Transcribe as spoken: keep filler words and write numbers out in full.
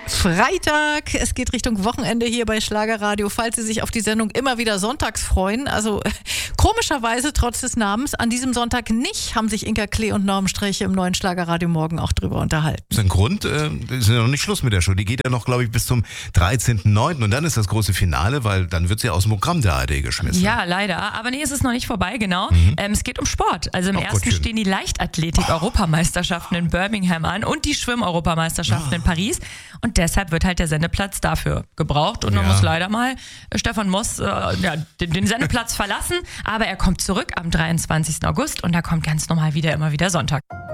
Freitag, es geht Richtung Wochenende hier bei Schlagerradio, falls Sie sich auf die Sendung immer wieder sonntags freuen. Also komischerweise, trotz des Namens, an diesem Sonntag nicht, haben sich Inka Klee und Norm Sträche im neuen Schlagerradio morgen auch drüber unterhalten. Das ist ein Grund, äh, ist ja noch nicht Schluss mit der Show. Die geht ja noch, glaube ich, bis zum dreizehnten neunten und dann ist das große Finale, weil dann wird sie aus dem Programm der A R D geschmissen. Ja, leider. Aber nee, es ist noch nicht vorbei, genau. Mhm. Ähm, es geht um Sport. Also im Ach, ersten Gottchen. stehen die Leichtathletik-Europameisterschaften in Birmingham an und die Schwimm-Europameisterschaften in Paris. Und deshalb wird halt der Sendeplatz dafür gebraucht. Und dann Ja. muss leider mal Stefan Moss äh, ja, den, den Sendeplatz verlassen. Aber er kommt zurück am dreiundzwanzigsten August und da kommt ganz normal wieder, immer wieder Sonntag.